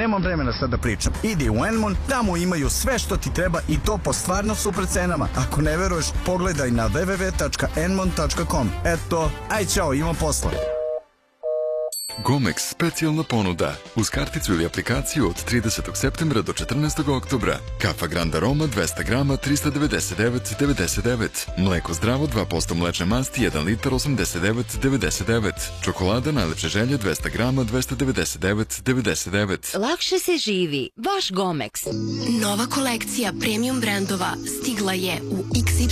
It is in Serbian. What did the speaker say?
nemam vremena sad da pričam. Idi u Enmon, tamo imaju sve što ti treba i to po stvarno super cenama. Ako ne veruješ, pogledaj na www.enmon.com. Eto, aj čao, imam posla. Gomex specijalna ponuda. Uz karticu ili aplikaciju od 30. septembra do 14. oktobra. Kafa Grand Aroma 200 grama 399,99. Mleko zdravo 2% mlečne masti 1 litar 89,99. Čokolada najlepše želje 200 grama 299,99. Lakše se živi. Vaš Gomex. Nova kolekcija premium brendova stigla je u XXL